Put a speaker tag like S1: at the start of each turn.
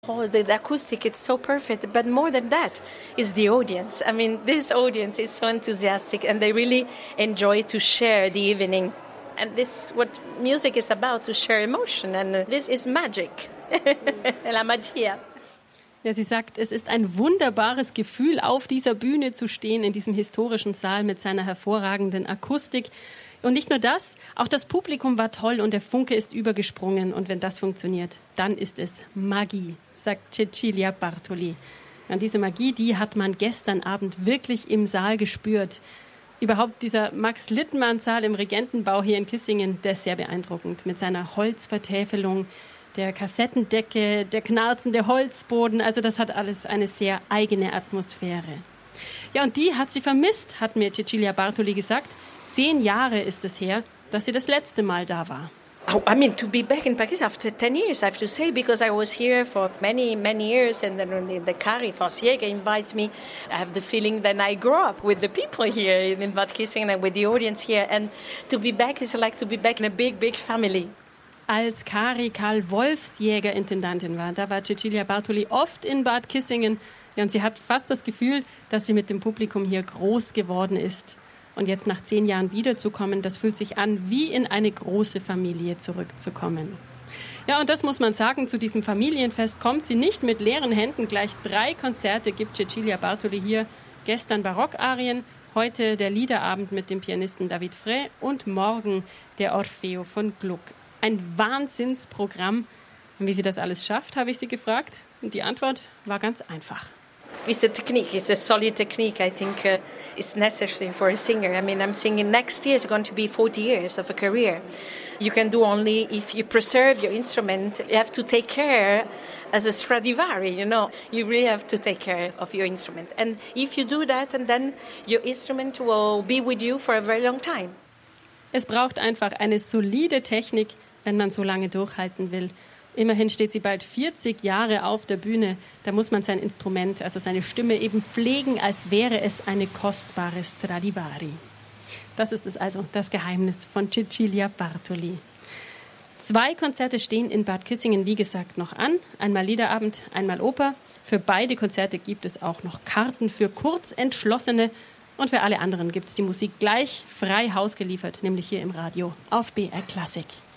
S1: Oh, the acoustic, it's so perfect. But more than that is the audience. I mean, this audience is so enthusiastic and they really enjoy to share the evening. And this is what music is about, to share emotion. And this is magic. La magia.
S2: Ja, sie sagt, es ist ein wunderbares Gefühl, auf dieser Bühne zu stehen, in diesem historischen Saal mit seiner hervorragenden Akustik. Und nicht nur das, auch das Publikum war toll und der Funke ist übergesprungen. Und wenn das funktioniert, dann ist es Magie, sagt Cecilia Bartoli. Und diese Magie, die hat man gestern Abend wirklich im Saal gespürt. Überhaupt dieser Max-Littmann-Saal im Regentenbau hier in Kissingen, der ist sehr beeindruckend. Mit seiner Holzvertäfelung, der Kassettendecke, der knarzende Holzboden. Also das hat alles eine sehr eigene Atmosphäre. Ja, und die hat sie vermisst, hat mir Cecilia Bartoli gesagt. 10 Jahre ist es her, dass sie das letzte Mal da war.
S1: Oh, I mean, to be back in Pakistan after 10 years, I have to say, because I was here for many, many years, and then when the Kari Fassjäger invites me, I have the feeling that I grew up with the people here in Bad Kissingen and with the audience here, and to be back is like to be back in a big, big family.
S2: Als Kari Karl Wolfsjäger Intendantin war, da war Cecilia Bartoli oft in Bad Kissingen. Ja, und sie hat fast das Gefühl, dass sie mit dem Publikum hier groß geworden ist. Und jetzt nach 10 Jahren wiederzukommen, das fühlt sich an, wie in eine große Familie zurückzukommen. Ja, und das muss man sagen, zu diesem Familienfest kommt sie nicht mit leeren Händen. Gleich 3 Konzerte gibt Cecilia Bartoli hier. Gestern Barockarien, heute der Liederabend mit dem Pianisten David Frey und morgen der Orfeo von Gluck. Ein Wahnsinnsprogramm. Und wie sie das alles schafft, habe ich sie gefragt. Und die Antwort war ganz einfach.
S1: It's a technique, it's a solid technique. I think it's necessary for a singer. I mean, I'm singing next year is going to be 40 years of a career. You can do only if you preserve your instrument. You have to take care as a Stradivari, you know. You really have to take care of your instrument. And if you do that, and then your instrument will be with you for a very long time.
S2: Es braucht einfach eine solide Technik, wenn man so lange durchhalten will. Immerhin steht sie bald 40 Jahre auf der Bühne. Da muss man sein Instrument, also seine Stimme eben pflegen, als wäre es eine kostbare Stradivari. Das ist es also, das Geheimnis von Cecilia Bartoli. 2 Konzerte stehen in Bad Kissingen, wie gesagt, noch an. Einmal Liederabend, einmal Oper. Für beide Konzerte gibt es auch noch Karten für Kurzentschlossene. Und für alle anderen gibt es die Musik gleich frei Haus geliefert, nämlich hier im Radio auf BR Klassik.